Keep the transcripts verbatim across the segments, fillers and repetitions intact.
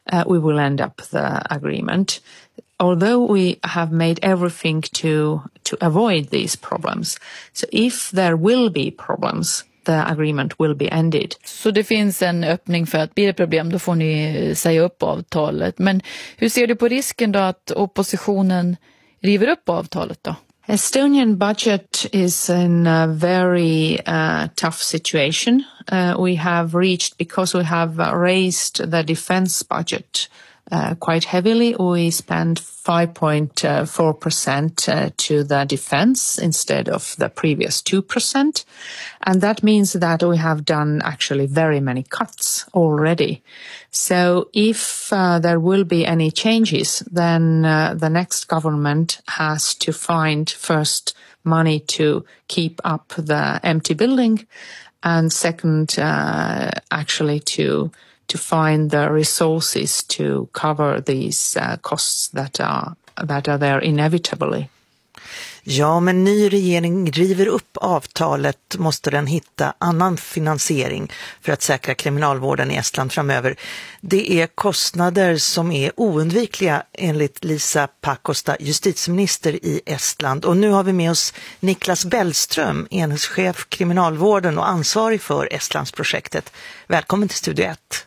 uh, we will end up the agreement. Although we have made everything to to avoid these problems, so if there will be problems, the agreement will be ended. Så det finns en öppning för att blir det problem, då får ni säga upp avtalet. Men hur ser du på risken då att oppositionen river upp avtalet då? Estonian budget is in a very uh, tough situation. Uh, we have reached, because we have raised the defense budget Uh, quite heavily. We spend five point four percent uh, to the defense instead of the previous two percent. And that means that we have done actually very many cuts already. So if uh, there will be any changes, then uh, the next government has to find first money to keep up the empty building, and second, uh, actually to to find the resources to cover these uh, costs that are that are there inevitably. Ja, men ny regering river upp avtalet, måste den hitta annan finansiering för att säkra kriminalvården i Estland framöver. Det är kostnader som är oundvikliga enligt Liisa Pakosta, justitieminister i Estland. Och nu har vi med oss Niklas Bellström, enhetschef kriminalvården och ansvarig för Estlandsprojektet. Välkommen till Studio ett.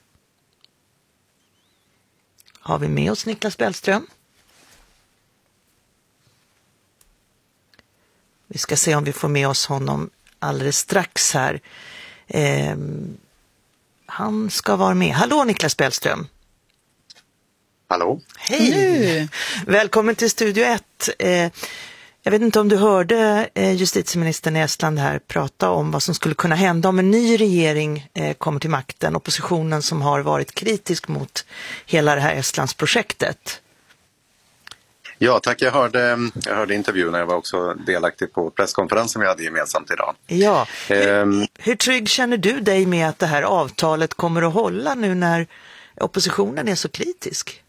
Har vi med oss Niklas Bellström? Vi ska se om vi får med oss honom alldeles strax här. Eh, han ska vara med. Hallå Niklas Bellström. Hallå. Hej. Nu. Välkommen till Studio ett. Eh, jag vet inte om du hörde eh, justitieministern i Estland här prata om vad som skulle kunna hända om en ny regering eh, kommer till makten. Oppositionen som har varit kritisk mot hela det här Estlandsprojektet. Ja, tack. Jag hörde, jag hörde intervjun. Jag var också delaktig på presskonferensen vi hade gemensamt idag. Ja. Um, hur, hur trygg känner du dig med att det här avtalet kommer att hålla nu när oppositionen är så kritisk?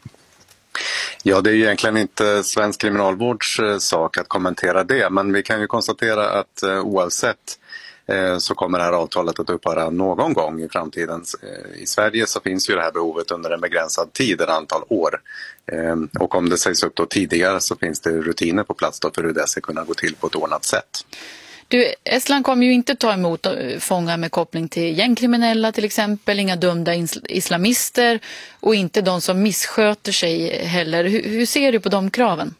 Ja, det är ju egentligen inte svensk kriminalvårds sak att kommentera det. Men vi kan ju konstatera att eh, oavsett eh, så kommer det här avtalet att upphöra någon gång i framtiden. Eh, I Sverige så finns ju det här behovet under en begränsad tid, ett antal år. Eh, och om det sägs upp då tidigare så finns det rutiner på plats då för hur det ska kunna gå till på ett ordnat sätt. Du, Estland kommer ju inte ta emot fångar med koppling till gängkriminella till exempel, inga dömda islamister och inte de som missköter sig heller. Hur, hur ser du på de kraven?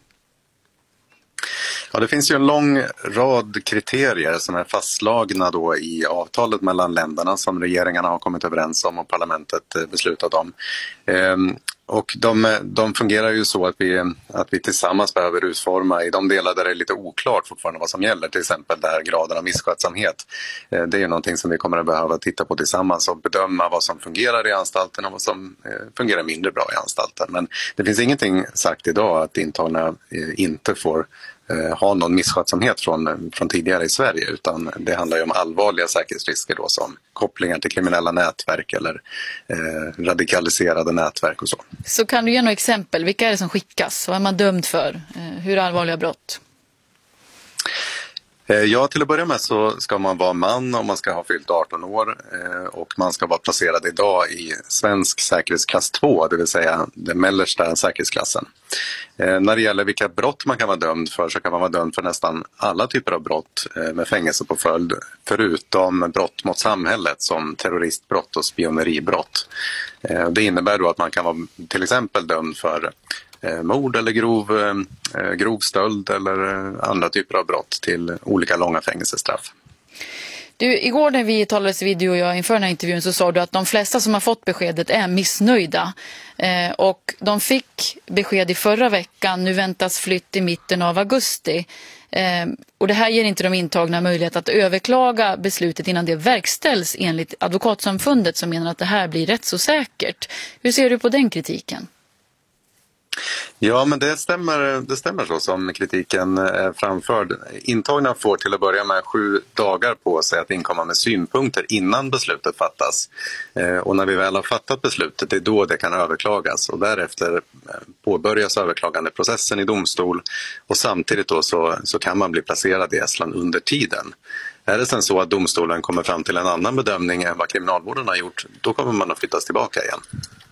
Ja, det finns ju en lång rad kriterier som är fastslagna då i avtalet mellan länderna som regeringarna har kommit överens om och parlamentet beslutat om. Ehm, och de, de fungerar ju så att vi, att vi tillsammans behöver utforma i de delar där det är lite oklart fortfarande vad som gäller, till exempel där graden av misskötsamhet. Ehm, det är ju någonting som vi kommer att behöva titta på tillsammans och bedöma vad som fungerar i anstalten och vad som eh, fungerar mindre bra i anstalten. Men det finns ingenting sagt idag att intagna eh, inte får eh, ha någon misskötsamhet från, från tidigare i Sverige, utan det handlar ju om allvarliga säkerhetsrisker då, som kopplingar till kriminella nätverk eller eh, radikaliserade nätverk och så. Så kan du ge några exempel? Vilka är det som skickas? Vad är man dömd för? Eh, hur allvarliga brott? Ja, till att börja med så ska man vara man och man ska ha fyllt arton år och man ska vara placerad idag i svensk säkerhetsklass två, det vill säga den mellersta säkerhetsklassen. När det gäller vilka brott man kan vara dömd för så kan man vara dömd för nästan alla typer av brott med fängelsepåföljd förutom brott mot samhället som terroristbrott och spioneribrott. Det innebär då att man kan vara till exempel dömd för mord eller grov, grov stöld eller andra typer av brott till olika långa fängelsestraff. Du, igår när vi talades vid du och jag inför den här intervjun så sa du att de flesta som har fått beskedet är missnöjda. Eh, och de fick besked i förra veckan, nu väntas flytt i mitten av augusti. Eh, och det här ger inte de intagna möjlighet att överklaga beslutet innan det verkställs enligt advokatsamfundet som menar att det här blir rätt så säkert. Hur ser du på den kritiken? Ja, men det stämmer, det stämmer så som kritiken är framförd. Intagna får till att börja med sju dagar på sig att inkomma med synpunkter innan beslutet fattas. Eh, och när vi väl har fattat beslutet, det är då det kan överklagas. Och därefter påbörjas överklagandeprocessen i domstol och samtidigt då så, så kan man bli placerad i Estland under tiden. Är det sen så att domstolen kommer fram till en annan bedömning än vad kriminalvården har gjort, då kommer man att flyttas tillbaka igen.